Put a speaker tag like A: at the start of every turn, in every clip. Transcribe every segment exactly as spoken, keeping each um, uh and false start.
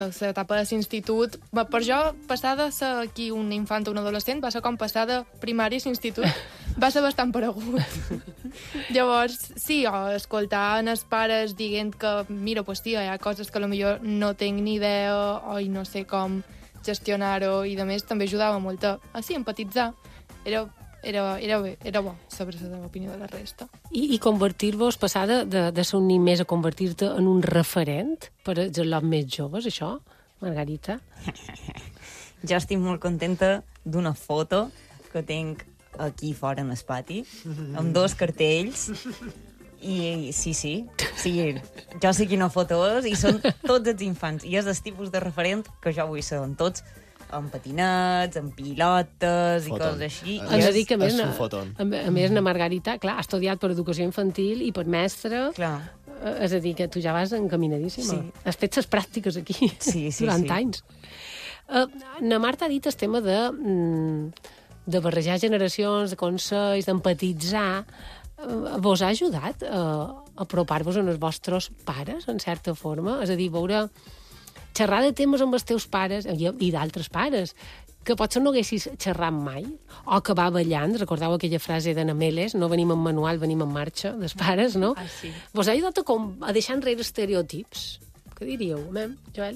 A: l'etapa de l'institut, per jo, passar de ser aquí un infant o un adolescent, va ser com passar de primària a l'institut. Va ser bastant paregut. Llavors, sí, o escoltar els pares dient que, mira, pues tia, hi ha coses que potser no tinc ni idea o no sé com gestionar-ho, i de més també ajudava molt a, a sí, empatitzar. Era, era, era bé, era bo saber l'opinió de la resta.
B: I, i convertir-vos, passar de, de, de ser un nin més a convertir-te en un referent per als alumnes més joves, això, Margarita?
C: Jo estic molt contenta d'una foto que tinc aquí fora en el pati, amb dos cartells, i sí, sí, sí, jo sé quina foto és, i són tots els infants, i és el tipus de referent que jo vull ser, en tots, amb patinets, amb pilotes i coses així.
B: Ens ha dit que, a més,
D: és
B: na,
D: un foton.
B: a, a més, na Margarita, clar, ha estudiat per educació infantil i per mestre.
C: Clar.
B: És a dir, que tu ja vas encaminadíssima.
C: Sí.
B: Has fet les pràctiques aquí
C: sí, sí,
B: durant
C: sí.
B: anys. Uh, na Marta ha dit el tema de, de barrejar generacions, de consells, d'empatitzar. Uh, vos ha ajudat a uh, apropar-vos als vostres pares, en certa forma? És a dir, veure... xerrar de temes amb els teus pares i, i d'altres pares, que potser no haguessis xerrat mai, o que va ballant, recordeu aquella frase d'Anna Meles, no venim en manual, venim en marxa, dels pares, no?
C: Ah, sí.
B: Vos ha ajudat a, com, a deixar enrere estereotips? Què diríeu, mem, Joel?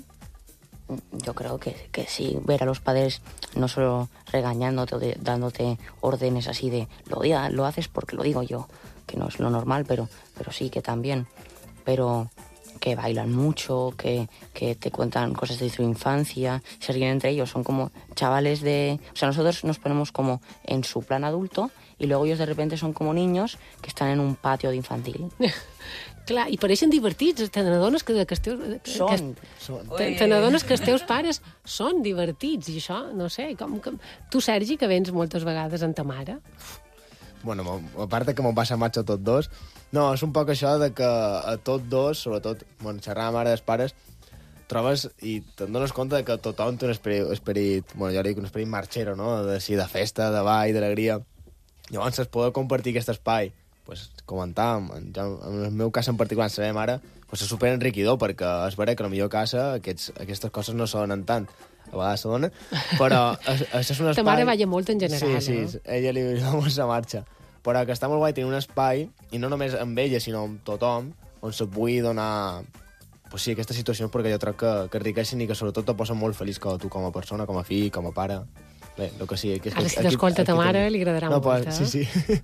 E: Yo creo que, que sí, ver a los padres no solo regañándote o de, dándote órdenes así de lo, diga, lo haces porque lo digo yo, que no es lo normal, pero, pero sí que también, pero que bailan mucho, que, que te cuentan cosas de su infancia, se ríen entre ellos, son como chavales de... O sea, nosotros nos ponemos como en su plan adulto y luego ellos de repente son como niños que están en un patio de infantil.
B: Clar, i pareixen divertits, te n'adones que, que, esteu, que,
E: Són.
B: que te n'adones que els teus pares són divertits, i això, no sé, com, com... Tu, Sergi, que vens moltes vegades amb ta mare...
D: Bueno, a part de que m'ho passa matxa tots dos, no, és un poc això de que a tots dos, sobretot, bueno, xerrar amb mare dels pares, trobes i te'n dones compte de que tothom té un esperit, esperit bueno, jo dic un esperit marxero, no?, de, sí, de festa, de ball, d'alegria. Llavors, es poder compartir aquest espai, pues, comentar, en, en el meu cas en particular, amb la meva mare, pues, és superenriquidor, perquè és vera que a la millor casa aquests, aquestes coses no sonen tant. A vegades se dona, però això és un espai...
B: Ta mare balla molt en general,
D: sí, sí,
B: no?
D: Sí, ella li dona molt la marxa. Però que està molt guai tenir un espai, i no només amb ella, sinó amb tothom, on se pugui donar pues sí, aquestes situacions, perquè jo crec que, que enriqueixen i que sobretot te posen molt feliç com tu, com a persona, com a fill, com a pare. Bé, el que sigui. Que,
B: Ara, si t'escolta ta mare, li agradarà
D: no,
B: molt, eh?
D: Sí, sí.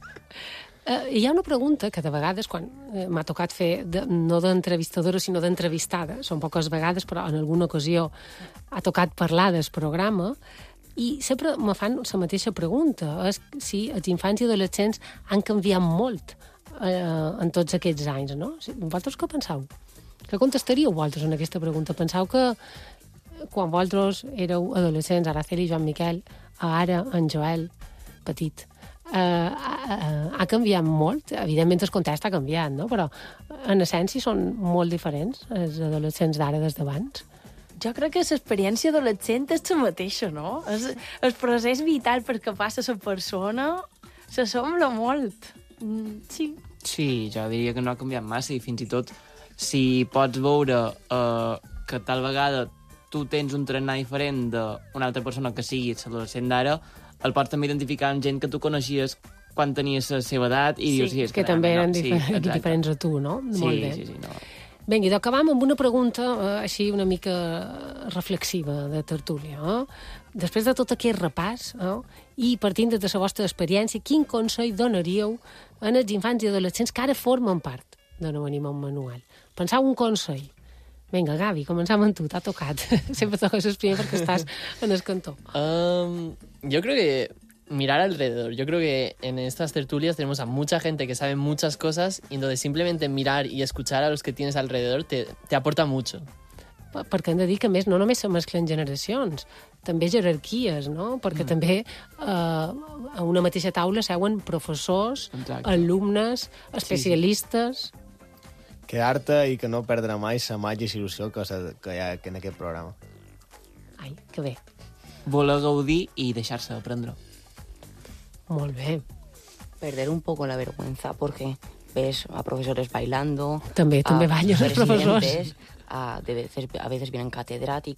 B: Uh, hi ha una pregunta que de vegades, quan uh, m'ha tocat fer, de, no d'entrevistadora, sinó d'entrevistada, són poques vegades, però en alguna ocasió ha tocat parlar del programa, i sempre me fan la mateixa pregunta, és si els infants i adolescents han canviat molt uh, en tots aquests anys, no? Vosaltres què penseu? Què contestaríeu vosaltres en aquesta pregunta? Penseu que quan vosaltres éreu adolescents, Araceli i Joan Miquel, ara en Joel, petit, Uh, ha, ha canviat molt. Evidentment el context ha canviat, no? Però en essència són molt diferents els adolescents d'ara des d'abans.
F: Jo crec que l'experiència adolescent és la mateixa, no? És, el procés vital perquè passa la persona s'assembla molt. Mm, sí.
G: Sí, jo diria que no ha canviat massa, i fins i tot si pots veure uh, que tal vegada tu tens un tarannà diferent d'una altra persona que sigui l'adolescent d'ara, el pots també identificar amb gent que tu coneixies quan tenies la seva edat i
B: sí,
G: dius... Sí, és
B: que també eren
G: no,
B: difer
G: sí,
B: diferents a tu, no?
G: Sí,
B: Molt bé.
G: sí, sí, no.
B: Vinga, acabam amb una pregunta eh, així una mica reflexiva de tertúlia. Eh? Després de tot aquest repàs, eh? i partint de la vostra experiència, quin consell donaríeu als infants i adolescents que ara formen part de No Venim en Manual? Penseu un consell. Vinga, Gavi, comencem amb tu, t'ha tocat. Sempre toques el primer perquè estàs en el cantó.
H: Um, yo creo que mirar alrededor. Yo creo que en estas tertulias tenemos a mucha gente que sabe muchas cosas y entonces simplemente mirar y escuchar a los que tienes alrededor te, te aporta mucho.
B: Perquè hem de dir que, més, no només se mesclen generacions, també jerarquies, no? Perquè mm. també eh, a una mateixa taula seuen professors, Exacte. alumnes, especialistes... Sí, sí.
D: Quedar-te i que no perdre mai la màgia i il·lusió que, que hi ha en aquest programa.
B: Ai, que bé.
G: Voler gaudir y deixar-se aprendre.
B: Molt bé.
E: Perder un poco la vergüenza porque ves a profesores bailando.
B: També, també ballen els professors.
E: A, de veces, a veces vienen catedráticos.